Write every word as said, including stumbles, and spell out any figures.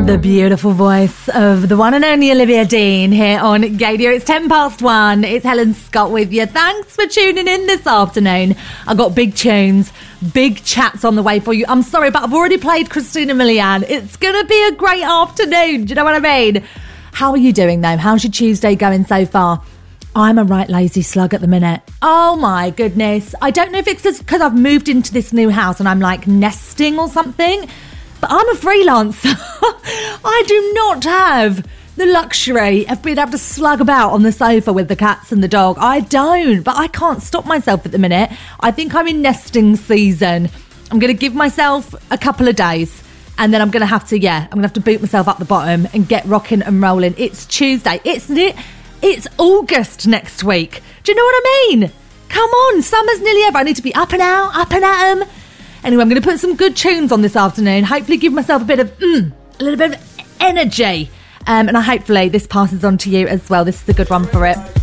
The beautiful voice of the one and only Olivia Dean here on Gaydio. It's ten past one. It's Helen Scott with you. Thanks for tuning in this afternoon. I've got big tunes, big chats on the way for you. I'm sorry, but I've already played Christina Milian. It's going to be a great afternoon. Do you know what I mean? How are you doing, though? How's your Tuesday going so far? I'm a right lazy slug at the minute. Oh, my goodness. I don't know if it's just because I've moved into this new house and I'm, like, nesting or something. But I'm a freelancer. I do not have the luxury of being able to slug about on the sofa with the cats and the dog. I don't, but I can't stop myself at the minute. I think I'm in nesting season. I'm going to give myself a couple of days and then I'm going to have to, yeah, I'm going to have to boot myself up the bottom and get rocking and rolling. It's Tuesday. It's It's August next week. Do you know what I mean? Come on, summer's nearly over. I need to be up and out, up and at 'em. Anyway, I'm going to put some good tunes on this afternoon. Hopefully give myself a bit of, mm, a little bit of energy. Um, and I hopefully this passes on to you as well. This is a good one for it.